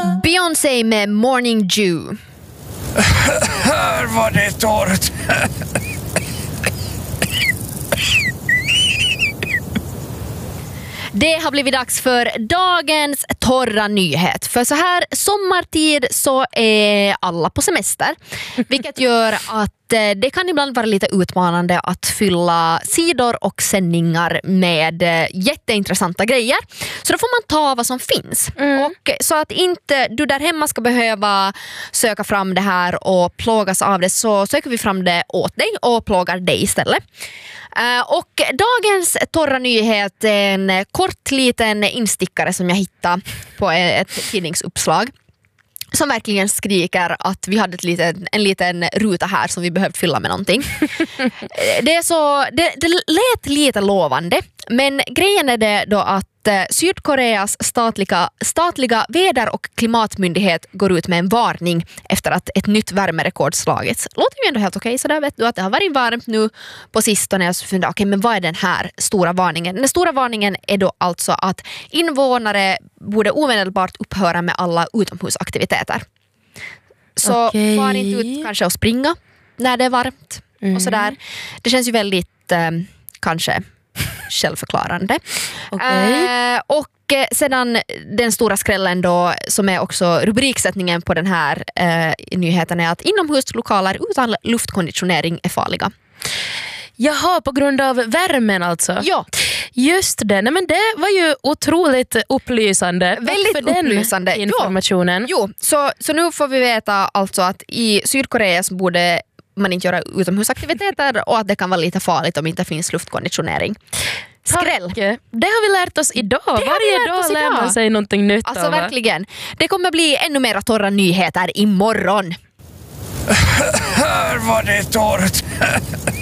Beyoncé med Morning Dew. Hör vad det är torrt. Det har blivit dags för dagens torra nyhet. För så här sommartid så är alla på semester. Vilket gör att det kan ibland vara lite utmanande att fylla sidor och sändningar med jätteintressanta grejer. Så då får man ta vad som finns. Och så att inte du där hemma ska behöva söka fram det här och plågas av det, så söker vi fram det åt dig och plågar dig istället. Och dagens torra nyhet är en kort liten instickare som jag hittade på ett tidningsuppslag som verkligen skriker att vi hade en liten ruta här som vi behövde fylla med någonting. Det lät lite lovande, men grejen är det då att Sydkoreas statliga väder- och klimatmyndighet går ut med en varning efter att ett nytt värmerekord slagits. Låter ju ändå helt okej, så där vet du att det har varit varmt nu på sistone. Jag funderar, okej, men vad är den här stora varningen? Den stora varningen är då alltså att invånare borde omedelbart upphöra med alla utomhusaktiviteter. Så far inte ut kanske att springa när det är varmt och sådär. Det känns ju väldigt kanske självförklarande. Och sedan den stora skrällen då, som är också rubriksättningen på den här nyheten, är att inomhuslokaler utan luftkonditionering är farliga. Jaha, på grund av värmen alltså? Ja. Just det, nej, men det var ju otroligt upplysande. Väldigt upplysande. Den informationen. Jo, så nu får vi veta alltså att i Sydkorea så borde man inte göra utomhusaktiviteter och att det kan vara lite farligt om det inte finns luftkonditionering. Skräll. Tack. Det har vi lärt oss idag. Varje dag lär man sig någonting nytt. Alltså verkligen. Det kommer bli ännu mer torra nyheter imorgon. Hör vad det är torrt.